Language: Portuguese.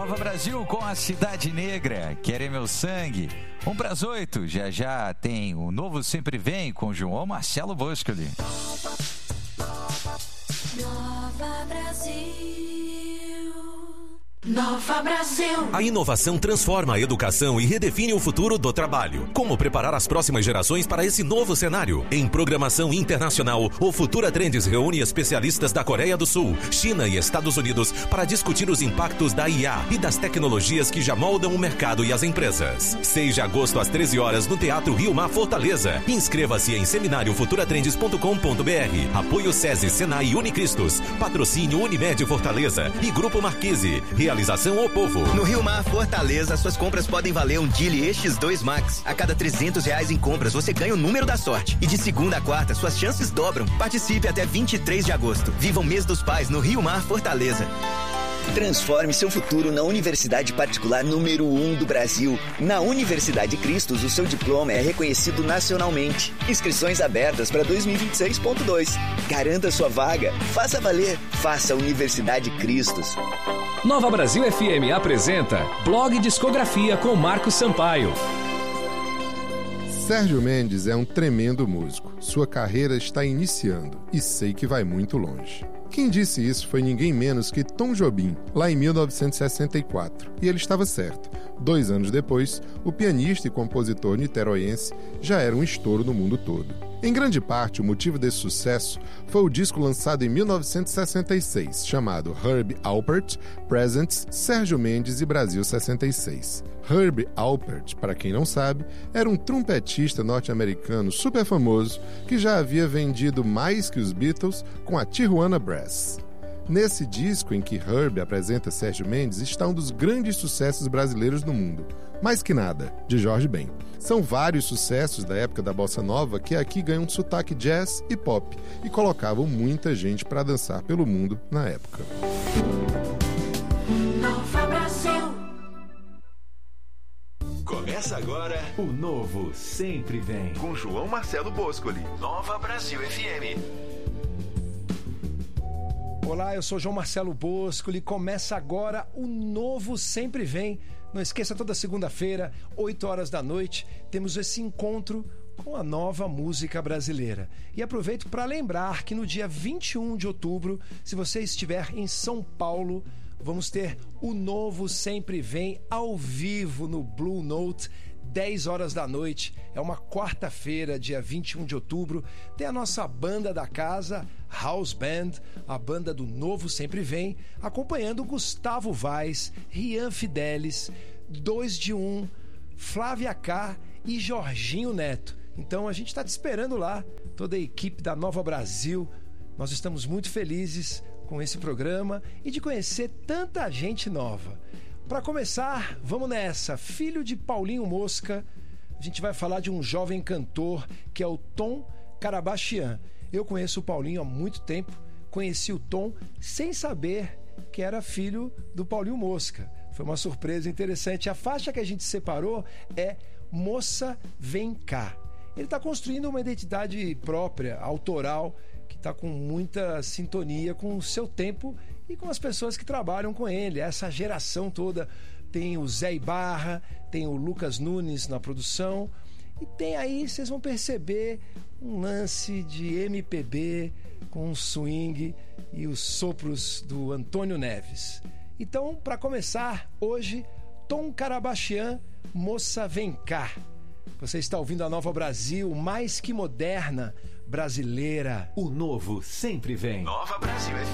Nova Brasil com a Cidade Negra, Querer Meu Sangue. 7:50, já tem o Novo Sempre Vem com João Marcelo Boscoli. Nova Brasil. Nova Brasil. A inovação transforma a educação e redefine o futuro do trabalho. Como preparar as próximas gerações para esse novo cenário? Em programação internacional, o Futura Trends reúne especialistas da Coreia do Sul, China e Estados Unidos para discutir os impactos da IA e das tecnologias que já moldam o mercado e as empresas. 6 de agosto às 13 horas no Teatro Rio Mar Fortaleza. Inscreva-se em seminariofuturatrends.com.br. Apoio SESI, Senai e Unicristos. Patrocínio Unimed Fortaleza e Grupo Marquise. Realização O Povo. No Rio Mar Fortaleza, suas compras podem valer um Geely X2 Max. A cada R$300 em compras, você ganha o número da sorte. E de segunda a quarta, suas chances dobram. Participe até 23 de agosto. Viva o mês dos pais no Rio Mar Fortaleza. Transforme seu futuro na universidade particular número 1 do Brasil. Na Universidade Cristos, o seu diploma é reconhecido nacionalmente. Inscrições abertas para 2026.2. Garanta sua vaga. Faça valer. Faça Universidade Cristos. Nova Brasil FM apresenta Blog Discografia com Marcos Sampaio. Sérgio Mendes é um tremendo músico. Sua carreira está iniciando e sei que vai muito longe. Quem disse isso foi ninguém menos que Tom Jobim, lá em 1964. E ele estava certo. 2 anos depois, o pianista e compositor niteroiense já era um estouro no mundo todo. Em grande parte, o motivo desse sucesso foi o disco lançado em 1966, chamado Herbie Alpert Presents Sérgio Mendes e Brasil 66. Herbie Alpert, para quem não sabe, era um trompetista norte-americano super famoso que já havia vendido mais que os Beatles com a Tijuana Brass. Nesse disco em que Herbie apresenta Sérgio Mendes está um dos grandes sucessos brasileiros do mundo, Mais Que Nada, de Jorge Ben. São vários sucessos da época da Bossa Nova que aqui ganham um sotaque jazz e pop e colocavam muita gente para dançar pelo mundo na época. Nova Brasil. Começa agora o Novo Sempre Vem com João Marcelo Boscoli. Nova Brasil FM. Olá, eu sou João Marcelo Boscoli. Começa agora o Novo Sempre Vem. Não esqueça, toda segunda-feira, 8 horas da noite, temos esse encontro com a nova música brasileira. E aproveito para lembrar que no dia 21 de outubro, se você estiver em São Paulo, vamos ter o Novo Sempre Vem ao vivo no Blue Note, 10 horas da noite. É uma quarta-feira, dia 21 de outubro. Tem a nossa banda da casa, House Band, a banda do Novo Sempre Vem, acompanhando Gustavo Vaz, Rian Fidelis, 2 de 1, Flávia K e Jorginho Neto. Então a gente está te esperando lá, toda a equipe da Nova Brasil. Nós estamos muito felizes com esse programa e de conhecer tanta gente nova. Para começar, vamos nessa. Filho de Paulinho Mosca, a gente vai falar de um jovem cantor que é o Tom Karabachian. Eu conheço o Paulinho há muito tempo, conheci o Tom sem saber que era filho do Paulinho Mosca. Foi uma surpresa interessante. A faixa que a gente separou é Moça Vem Cá. Ele está construindo uma identidade própria, autoral, que está com muita sintonia com o seu tempo e com as pessoas que trabalham com ele. Essa geração toda. Tem o Zé Ibarra, tem o Lucas Nunes na produção. E tem aí, vocês vão perceber, um lance de MPB com swing e os sopros do Antônio Neves. Então, para começar, hoje, Tom Karabachian, Moça Vem Cá. Você está ouvindo a Nova Brasil, mais que moderna, brasileira. O Novo Sempre Vem. Nova Brasil